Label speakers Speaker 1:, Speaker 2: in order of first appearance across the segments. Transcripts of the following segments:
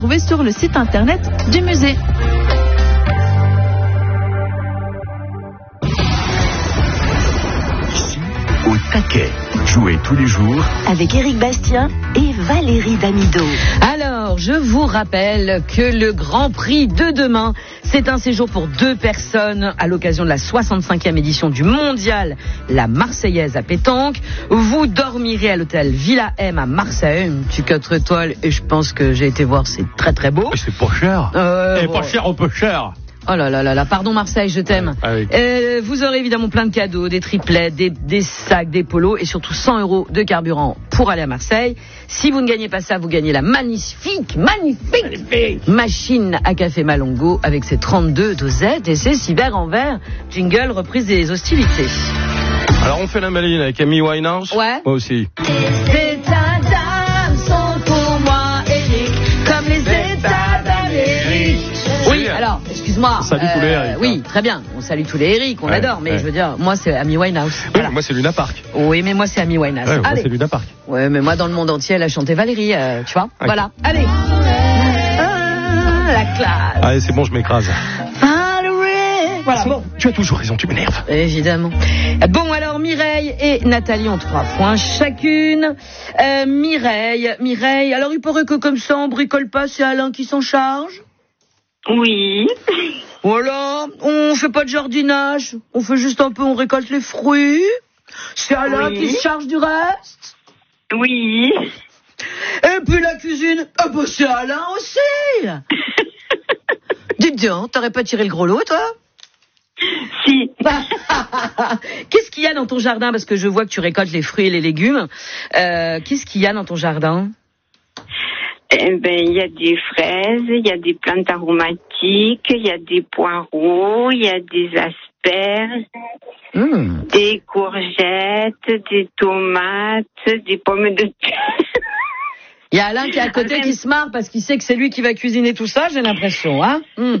Speaker 1: Trouvez sur le site internet du musée.
Speaker 2: Ici, au taquet. Jouez tous les jours
Speaker 3: avec Éric Bastien et Valérie Damido.
Speaker 4: Alors, je vous rappelle que le Grand Prix de demain, c'est un séjour pour 2 personnes à l'occasion de la 65e édition du Mondial, la Marseillaise à pétanque. Vous dormirez à l'hôtel Villa M à Marseille, une petite 4 étoiles, et je pense que j'ai été voir, c'est très très beau.
Speaker 5: C'est pas cher. Pas cher, un peu cher.
Speaker 4: Oh là là là là, pardon Marseille, je t'aime.
Speaker 5: Ah oui.
Speaker 4: Vous aurez évidemment plein de cadeaux, des triplets, des sacs, des polos et surtout 100 € de carburant pour aller à Marseille. Si vous ne gagnez pas ça, vous gagnez la magnifique machine à café Malongo avec ses 32 dosettes et ses cyber en verre. Jingle, reprise des hostilités.
Speaker 5: Alors on fait la maline avec Amy Winehouse.
Speaker 4: Ouais.
Speaker 5: Moi aussi.
Speaker 4: Les états d'âme sont pour moi, Eric, comme les états d'Amérique. Oui, alors, excuse-moi.
Speaker 5: On salue tous les Eric.
Speaker 4: Oui, très bien. On salue tous les Eric, on adore. Mais je veux dire, moi, c'est Amy Winehouse.
Speaker 5: Voilà. Oui, moi, c'est Luna Park.
Speaker 4: Oui, mais moi, c'est Amy Winehouse.
Speaker 5: Ouais, moi,
Speaker 4: allez.
Speaker 5: c'est Luna Park.
Speaker 4: Ouais, mais moi, dans le monde entier, elle a chanté Valérie, tu vois. Okay. Voilà, allez. La classe.
Speaker 5: Allez, c'est bon, je m'écrase.
Speaker 4: Voilà, bon.
Speaker 5: Tu as toujours raison, tu m'énerves.
Speaker 4: Évidemment. Bon, alors, Mireille et Nathalie ont 3 points chacune. Mireille, alors il paraît que comme ça, on bricole pas, c'est Alain qui s'en charge?
Speaker 6: Oui.
Speaker 4: Voilà, on fait pas de jardinage, on fait juste un peu, on récolte les fruits. C'est Alain qui se charge du reste.
Speaker 6: Oui.
Speaker 4: Et puis la cuisine, c'est Alain aussi. Dites donc, t'aurais pas tiré le gros lot, toi?
Speaker 6: Si.
Speaker 4: Qu'est-ce qu'il y a dans ton jardin? Parce que je vois que tu récoltes les fruits et les légumes. Qu'est-ce qu'il y a dans ton jardin?
Speaker 6: Eh ben, il y a des fraises, il y a des plantes aromatiques, il y a des poireaux, il y a des asperges, des courgettes, des tomates, des pommes de terre.
Speaker 4: Il y a Alain qui est à côté qui se marre parce qu'il sait que c'est lui qui va cuisiner tout ça, j'ai l'impression, hein?
Speaker 6: Non,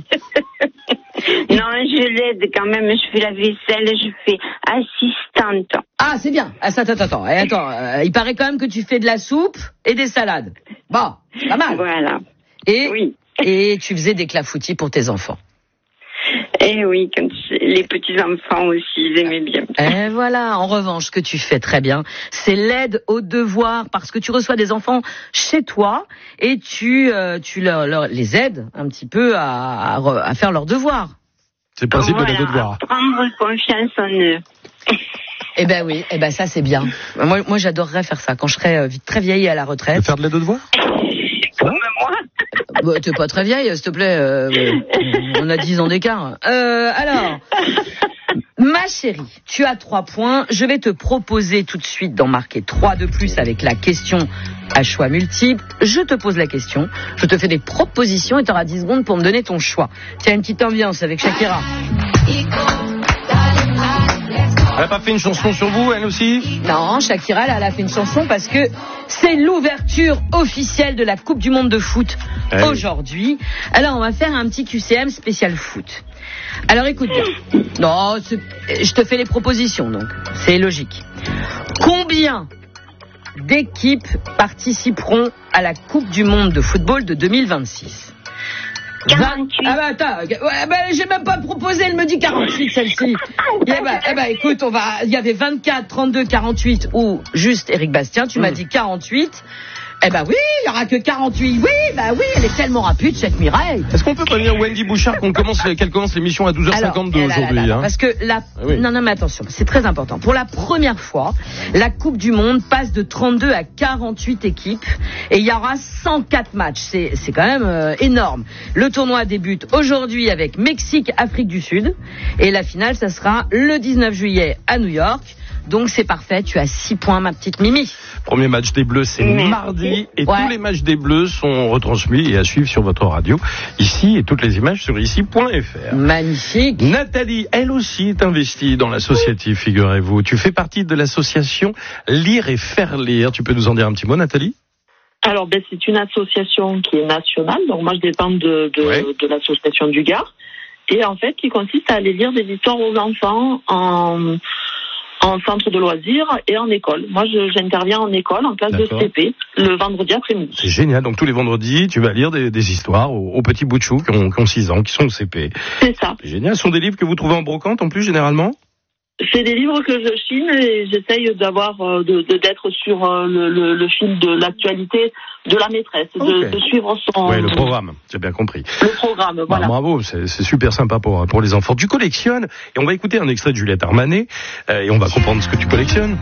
Speaker 6: je l'aide quand même, je fais la vaisselle, je fais assistante.
Speaker 4: Ah, c'est bien. Attends. Il paraît quand même que tu fais de la soupe et des salades. Bon, pas mal.
Speaker 6: Voilà.
Speaker 4: Et tu faisais des clafoutis pour tes enfants.
Speaker 6: Eh oui, quand les petits-enfants aussi, ils aimaient bien.
Speaker 4: Et voilà, en revanche, ce que tu fais très bien, c'est l'aide aux devoirs, parce que tu reçois des enfants chez toi et tu les aides un petit peu à faire leurs devoirs.
Speaker 5: C'est le principe de l'aide aux devoirs.
Speaker 6: Prendre confiance en eux.
Speaker 4: Eh ben oui, ça c'est bien. Moi j'adorerais faire ça quand je serai très vieille et à la retraite.
Speaker 5: De faire de l'aide aux devoirs?
Speaker 6: Comme moi.
Speaker 4: Bah, t'es pas très vieille, s'il te plaît. On a 10 ans d'écart. Alors, ma chérie, tu as 3 points. Je vais te proposer tout de suite d'en marquer 3 de plus avec la question à choix multiple. Je te pose la question, je te fais des propositions et tu auras 10 secondes pour me donner ton choix. Tiens, une petite ambiance avec Shakira.
Speaker 5: Elle a pas fait une chanson sur vous, elle aussi?
Speaker 4: Non, Shakira, elle a fait une chanson parce que c'est l'ouverture officielle de la Coupe du Monde de foot aujourd'hui. Alors, on va faire un petit QCM spécial foot. Alors, écoute bien. Non, je te fais les propositions, donc. C'est logique. Combien d'équipes participeront à la Coupe du Monde de football de 2026?
Speaker 6: 48.
Speaker 4: Ah bah attends, j'ai même pas proposé, elle me dit 48 celle-ci. Écoute, il y avait 24, 32, 48 ou juste Éric Bastien, tu m'as dit 48. Eh ben oui, il y aura que 48. Oui, elle est tellement rapide cette Mireille.
Speaker 5: Est-ce qu'on peut prévenir Wendy Bouchard qu'elle commence l'émission à 12h52 aujourd'hui
Speaker 4: Parce que non mais attention, c'est très important. Pour la première fois, la Coupe du Monde passe de 32 à 48 équipes et il y aura 104 matchs. C'est quand même énorme. Le tournoi débute aujourd'hui avec Mexique, Afrique du Sud et la finale ça sera le 19 juillet à New York. Donc c'est parfait, tu as 6 points ma petite Mimi.
Speaker 5: Premier match des Bleus, c'est mardi et tous les matchs des Bleus sont retransmis et à suivre sur votre radio ici et toutes les images sur ici.fr.
Speaker 4: Magnifique.
Speaker 5: Nathalie, elle aussi est investie dans l'associatif, figurez-vous. Tu fais partie de l'association Lire et Faire Lire. Tu peux nous en dire un petit mot, Nathalie?
Speaker 7: Alors, c'est une association qui est nationale, donc moi je dépends de l'association du Gard, et en fait qui consiste à aller lire des histoires aux enfants En centre de loisirs et en école. Moi, j'interviens en école, en classe de CP, le vendredi après-midi.
Speaker 5: C'est génial. Donc, tous les vendredis, tu vas lire des histoires aux petits bouts de chou qui ont 6 ans, qui sont au CP.
Speaker 7: C'est ça.
Speaker 5: C'est génial. Ce sont des livres que vous trouvez en brocante, en plus, généralement?
Speaker 7: C'est des livres que je chine et j'essaye d'avoir, d'être sur le fil de l'actualité de la maîtresse, de suivre son...
Speaker 5: Oui, le programme, j'ai bien compris.
Speaker 7: Le programme, voilà.
Speaker 5: Bravo, c'est super sympa pour les enfants. Tu collectionnes, et on va écouter un extrait de Juliette Armanet, et on va comprendre ce que tu collectionnes.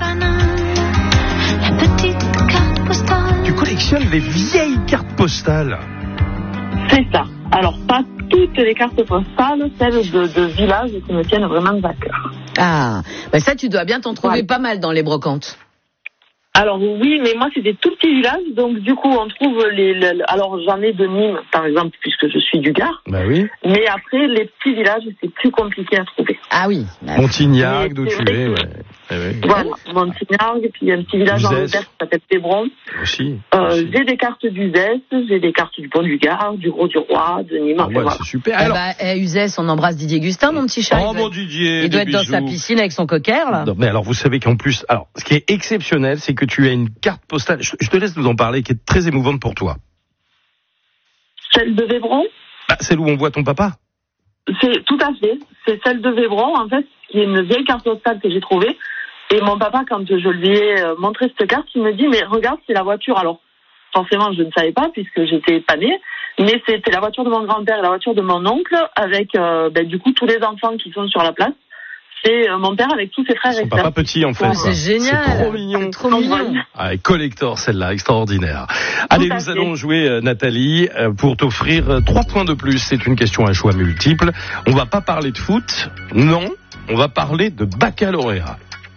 Speaker 5: Tu collectionnes les vieilles cartes postales.
Speaker 7: C'est ça. Alors, pas toutes les cartes postales, celles de villages qui me tiennent vraiment à cœur.
Speaker 4: Ah, ben ça, tu dois bien t'en trouver pas mal dans les brocantes.
Speaker 7: Alors oui, mais moi c'est des tout petits villages, donc du coup on trouve alors j'en ai de Nîmes par exemple puisque je suis du Gard.
Speaker 5: Bah oui.
Speaker 7: Mais après les petits villages c'est plus compliqué à trouver.
Speaker 4: Ah oui.
Speaker 5: Montignac, d'où tu es, ouais.
Speaker 7: Voilà, Montignac, et puis il y a un petit village en Lozère qui s'appelle Pébron.
Speaker 5: Aussi.
Speaker 7: J'ai des cartes d'Uzès, j'ai des cartes du Pont du Gard, du Gros du Roi, de Nîmes.
Speaker 5: Voilà. C'est super. Alors...
Speaker 4: Uzès, on embrasse Didier Gustin, mon petit chat.
Speaker 5: Oh mon Didier.
Speaker 4: Il doit être dans sa piscine avec son cocker là.
Speaker 5: Non, mais alors vous savez qu'en plus, alors ce qui est exceptionnel, c'est que tu as une carte postale. Je te laisse nous en parler, qui est très émouvante pour toi.
Speaker 7: Celle de Vébron.
Speaker 5: Celle où on voit ton papa.
Speaker 7: C'est tout à fait. C'est celle de Vébron, en fait, qui est une vieille carte postale que j'ai trouvée. Et mon papa, quand je lui ai montré cette carte, il me dit, mais regarde, c'est la voiture. Alors, forcément, je ne savais pas, puisque j'étais pas née, mais c'était la voiture de mon grand-père et la voiture de mon oncle, avec, du coup, tous les enfants qui sont sur la place. C'est mon père avec tous ses frères et sœurs.
Speaker 5: Papa petit, en fait.
Speaker 4: C'est génial.
Speaker 5: C'est trop mignon.
Speaker 4: C'est trop mignon.
Speaker 5: Collector, celle-là, extraordinaire. Allez, nous allons jouer, Nathalie, pour t'offrir 3 points de plus. C'est une question à choix multiple. On va pas parler de foot. Non. On va parler de baccalauréat.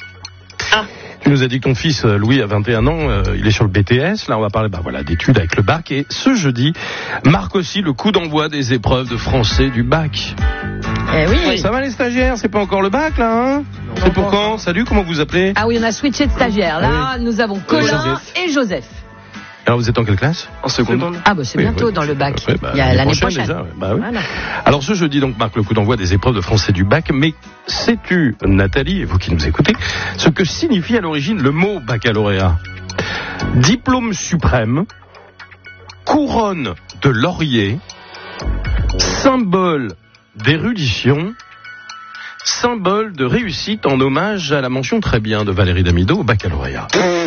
Speaker 5: Tu nous as dit que ton fils, Louis, a 21 ans, il est sur le BTS. Là, on va parler d'études avec le bac. Et ce jeudi marque aussi le coup d'envoi des épreuves de français du bac.
Speaker 4: Eh oui.
Speaker 5: Ça va les stagiaires? C'est pas encore le bac, là, hein? C'est pour quand? Salut, comment vous appelez?
Speaker 4: Ah oui, on a switché de stagiaires. Là, nous avons Colin et Joseph.
Speaker 5: Alors, vous êtes en quelle classe? En seconde.
Speaker 4: Ah bah c'est bientôt dans le bac. Il y a l'année prochaine.
Speaker 5: Déjà, voilà. Alors ce jeudi donc marque le coup d'envoi des épreuves de français du bac. Mais sais-tu, Nathalie, et vous qui nous écoutez, ce que signifie à l'origine le mot baccalauréat? Diplôme suprême, couronne de laurier, symbole d'érudition, symbole de réussite en hommage à la mention très bien de Valérie Damido au baccalauréat.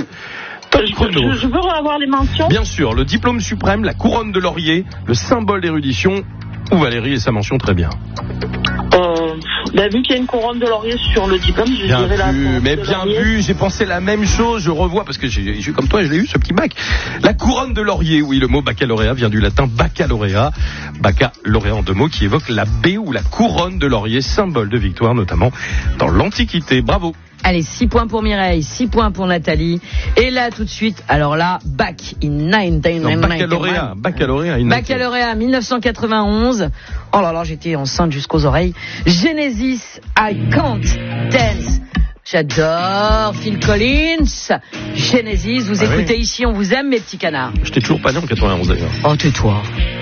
Speaker 7: Je veux avoir les mentions.
Speaker 5: Bien sûr, le diplôme suprême, la couronne de laurier, le symbole d'érudition, où Valérie et sa mention très bien.
Speaker 7: Vu qu'il y a une couronne de laurier sur le diplôme, je dirais la couronne
Speaker 5: mais
Speaker 7: de
Speaker 5: bien
Speaker 7: laurier.
Speaker 5: vu, j'ai pensé la même chose, je revois, parce que j'ai comme toi, je l'ai eu, ce petit bac. La couronne de laurier, oui, le mot baccalauréat vient du latin baccalauréat, baccalauréat en 2 mots, qui évoque la baie ou la couronne de laurier, symbole de victoire, notamment dans l'Antiquité. Bravo.
Speaker 4: Allez, 6 points pour Mireille, 6 points pour Nathalie. Et là, tout de suite, alors là, bac in 1991. Baccalauréat 1991. Oh là là, j'étais enceinte jusqu'aux oreilles. Genesis, I Can't Dance. J'adore Phil Collins. Genesis, vous écoutez ici, on vous aime, mes petits canards.
Speaker 5: Je t'ai toujours pas né en 91 d'ailleurs.
Speaker 4: Oh, tais-toi.